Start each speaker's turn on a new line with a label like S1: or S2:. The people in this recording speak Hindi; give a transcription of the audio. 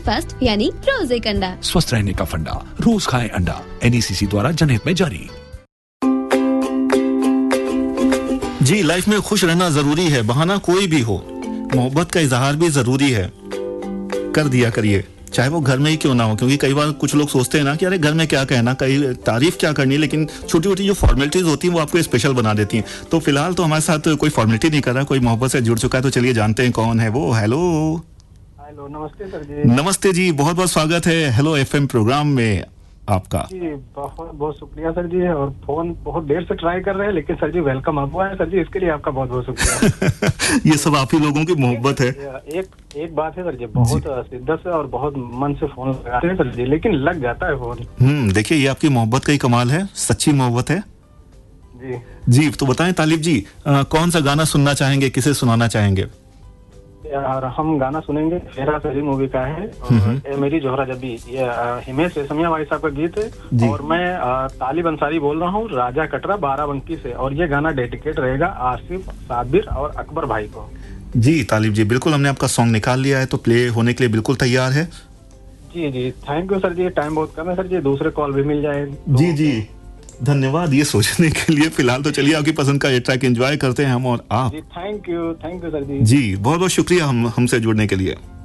S1: ब्रेकफास्ट यानी रोज एक अंडा।
S2: स्वस्थ रहने का फंडा, रोज खाएं अंडा। NECC द्वारा जनहित में जारी।
S3: जी, लाइफ में खुश रहना जरूरी है, बहाना कोई भी हो। मोहब्बत का इजहार भी जरूरी है, कर दिया करिए, चाहे वो घर में ही क्यों ना हो। क्योंकि कई बार कुछ लोग सोचते हैं ना कि अरे घर में क्या कहना, कई तारीफ क्या करनी, लेकिन छोटी छोटी जो फॉर्मेलिटीज होती हैं वो आपको स्पेशल बना देती हैं। तो फिलहाल तो हमारे साथ कोई फॉर्मेलिटी नहीं कर रहा, कोई मोहब्बत से जुड़ चुका है, तो चलिए जानते हैं कौन है वो। हेलो
S4: हेलो, नमस्ते सर जी।
S3: नमस्ते जी, बहुत बहुत स्वागत है हेलो FM प्रोग्राम में आपका।
S4: जी बहुत बहुत शुक्रिया सर जी। और फोन बहुत देर से ट्राई कर रहे हैं, लेकिन सर जी वेलकम आप हुआ है सर जी, इसके लिए आपका बहुत बहुत शुक्रिया।
S3: ये सब आप ही लोगों की मोहब्बत है।
S4: एक बात है सर जी, बहुत शिद्दत से और बहुत मन से फोन लगाते हैं सर जी, लेकिन लग जाता है फोन।
S3: देखिए, ये आपकी मोहब्बत का ही कमाल है, सच्ची मोहब्बत है
S4: जी।
S3: जी। तो बताएं तालिब जी, कौन सा गाना सुनना चाहेंगे, किसे सुनाना चाहेंगे?
S4: यार हम गाना सुनेंगे, फेरा सरी मूवी का है, और ए मेरी जोहरा जबी, ये हिमेश रेशमिया भाई साहब का गीत है। और मैं तालिब अंसारी बोल रहा हूँ, राजा कटरा बाराबंकी से, और ये गाना डेडिकेट रहेगा आसिफ, साबिर और अकबर भाई को। जी
S3: तालिब जी, बिल्कुल हमने आपका सॉन्ग निकाल लिया है, तो प्ले होने के लिए बिल्कुल तैयार है।
S4: जी जी, thank you sir ji. Time बहुत कम है सर जी, दूसरे कॉल भी मिल जाए।
S3: जी जी, धन्यवाद ये सोचने के लिए। फिलहाल तो चलिए आपकी पसंद का ये ट्रैक एंजॉय करते हैं हम और आप।
S4: जी थैंक यू सर जी।
S3: जी बहुत बहुत शुक्रिया हमसे जुड़ने के लिए।